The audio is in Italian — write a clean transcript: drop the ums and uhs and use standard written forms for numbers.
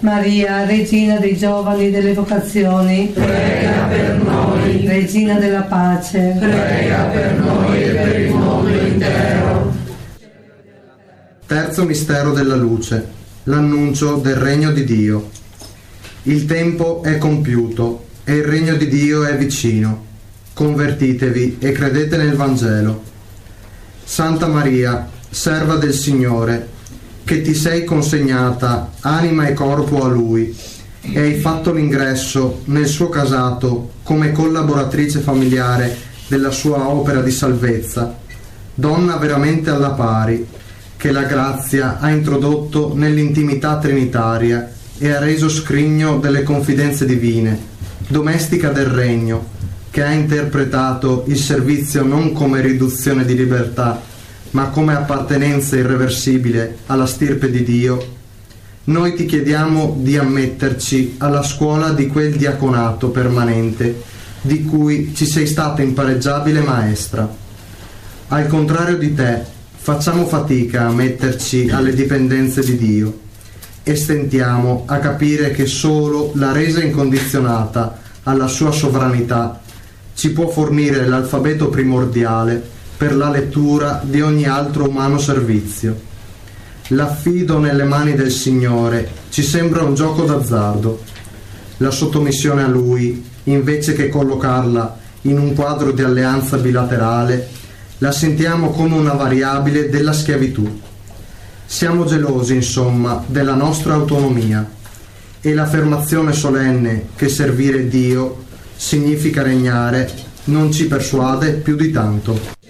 Maria, Regina dei giovani e delle vocazioni, prega per noi. Regina della pace, Prega per noi e per il mondo intero. Terzo mistero della luce, l'annuncio del regno di Dio. Il tempo è compiuto e il regno di Dio è vicino. Convertitevi e credete nel Vangelo. Santa Maria, serva del Signore, che ti sei consegnata anima e corpo a Lui e hai fatto l'ingresso nel suo casato come collaboratrice familiare della sua opera di salvezza, donna veramente alla pari, che la grazia ha introdotto nell'intimità trinitaria e ha reso scrigno delle confidenze divine, domestica del regno, che ha interpretato il servizio non come riduzione di libertà, ma come appartenenza irreversibile alla stirpe di Dio. Noi ti chiediamo di ammetterci alla scuola di quel diaconato permanente di cui ci sei stata impareggiabile maestra. Al contrario di te, facciamo fatica a metterci alle dipendenze di Dio e stentiamo a capire che solo la resa incondizionata alla sua sovranità ci può fornire l'alfabeto primordiale per la lettura di ogni altro umano servizio. L'affido nelle mani del Signore ci sembra un gioco d'azzardo. La sottomissione a Lui, invece che collocarla in un quadro di alleanza bilaterale, la sentiamo come una variabile della schiavitù. Siamo gelosi, insomma, della nostra autonomia e l'affermazione solenne che servire Dio significa regnare non ci persuade più di tanto.